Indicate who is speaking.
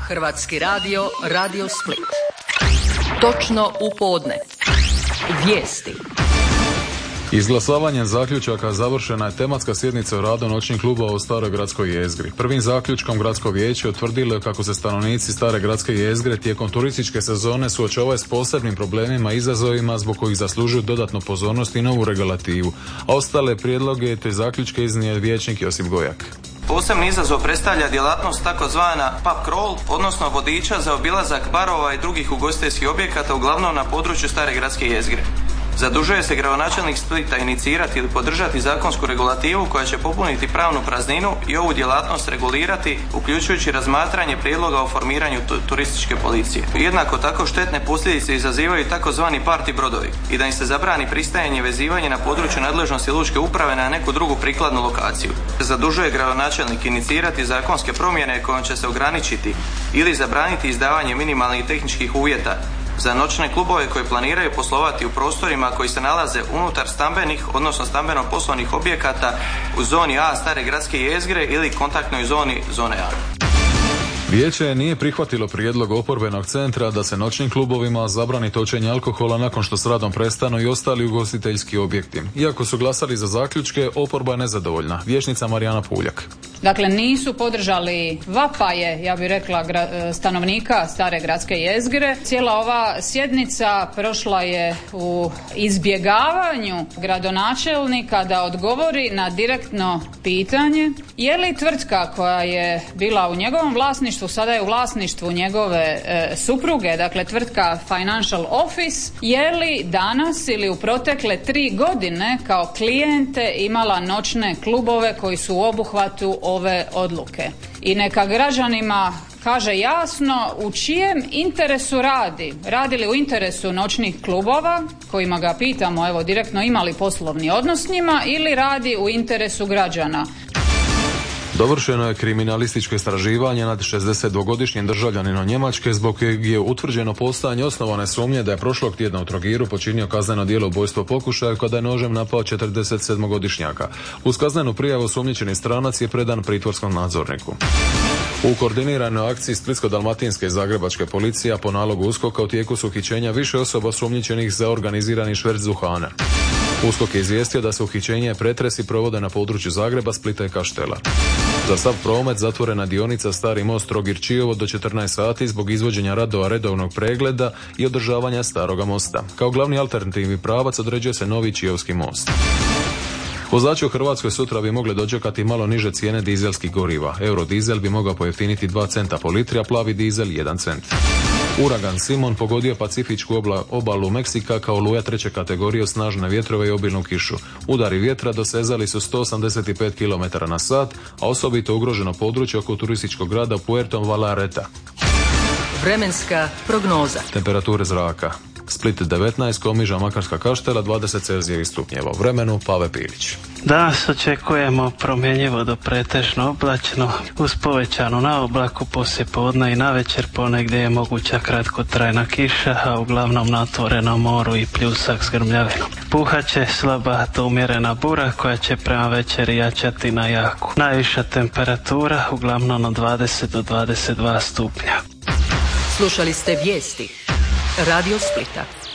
Speaker 1: Hrvatski radio, Radio Split. Točno u podne. Vijesti.
Speaker 2: Izglasavanjem zaključaka završena je tematska sjednica o radu noćnih klubova u Staroj gradskoj jezgri. Prvim zaključkom gradsko vijeće utvrdilo je kako se stanovnici Stare gradske jezgre tijekom turističke sezone suočavaju s posebnim problemima i izazovima zbog kojih zaslužuju dodatnu pozornost i novu regulativu, a ostale prijedloge te zaključke iznio vijećnik Josip Gojak.
Speaker 3: Posebni izazov predstavlja djelatnost takozvana pub crawl, odnosno vodiča za obilazak barova i drugih ugostiteljskih objekata, uglavnom na području Stare gradske jezgre. Zadužuje se gradonačelnik Splita inicirati ili podržati zakonsku regulativu koja će popuniti pravnu prazninu i ovu djelatnost regulirati, uključujući razmatranje prijedloga o formiranju turističke policije. Jednako tako štetne posljedice izazivaju takozvani party brodovi i da im se zabrani pristajanje i vezivanje na području nadležnosti lučke uprave na neku drugu prikladnu lokaciju. Zadužuje gradonačelnik inicirati zakonske promjene kojom će se ograničiti ili zabraniti izdavanje minimalnih tehničkih uvjeta za noćne klubove koji planiraju poslovati u prostorima koji se nalaze unutar stambenih, odnosno stambeno-poslovnih objekata u zoni A Stare gradske jezgre ili kontaktnoj zoni zone A.
Speaker 2: Vijeće nije prihvatilo prijedlog oporbenog centra da se noćnim klubovima zabrani točenje alkohola nakon što s radom prestanu i ostali ugostiteljski objekti. Iako su glasali za zaključke, oporba je nezadovoljna. Vijećnica Marijana Puljak.
Speaker 4: Dakle, nisu podržali vapaje, ja bih rekla, stanovnika Stare gradske jezgre. Cijela ova sjednica prošla je u izbjegavanju gradonačelnika da odgovori na direktno pitanje je li tvrtka koja je bila u njegovom vlasništvu, sada je u vlasništvu njegove supruge, dakle tvrtka Financial Office, je li danas ili u protekle 3 godine kao klijente imala noćne klubove koji su u obuhvatu ove odluke. I neka građanima kaže jasno u čijem interesu radi. Radi li u interesu noćnih klubova, kojima ga pitamo, evo direktno imali poslovni odnos s njima, ili radi u interesu građana.
Speaker 2: Dovršeno je kriminalističko istraživanje nad 62-godišnjim državljaninom Njemačke zbog kojeg je utvrđeno postojanje osnovane sumnje da je prošlog tjedna u Trogiru počinio kazneno djelo ubojstva pokušaja kada je nožem napao 47-godišnjaka. Uz kaznenu prijavu osumnjičeni stranac je predan pritvorskom nadzorniku. U koordiniranoj akciji Splitsko-dalmatinske i zagrebačke policije po nalogu USKOK-a u tijeku su uhićenja više osoba osumnjičenih za organizirani šverc duhana. USKOK je izvijestio da se uhićenje i pretresi provode na području Zagreba, Splita i Kaštela. Za sav promet zatvorena dionica Stari most Trogir-Čiovo do 14 sati zbog izvođenja radova redovnog pregleda i održavanja staroga mosta. Kao glavni alternativni pravac određuje se novi Čiovski most. Vozači u Hrvatskoj sutra bi mogli dočekati malo niže cijene dizelskih goriva. Eurodizel bi mogao pojeftiniti 2 centa po litri, a plavi dizel 1 cent. Uragan Simon pogodio Pacifičku obalu Meksika kao oluja 3. kategorije, snažne vjetrove i obilnu kišu. Udari vjetra dosezali su 185 km na sat, a osobito ugroženo područje oko turističkog grada Puerto Vallarta.
Speaker 1: Vremenska prognoza.
Speaker 2: Temperature zraka. Split 19, Komiža, Makarska, Kaštela 20 Celzijevih stupnjeva. Vremenu Pave Pilić.
Speaker 5: Danas očekujemo promjenjivo do pretežno oblačno uz povećanu na oblaku poslije podne i navečer, ponegdje je moguća kratkotrajna kiša, a uglavnom na otvorenom moru i pljusak s grmljavinom. Puhaće slaba do umjerena bura koja će prema večeri jačati na jaku. Najviša temperatura uglavnom od 20 do 22 stupnja.
Speaker 1: Slušali ste vijesti Radio Splita.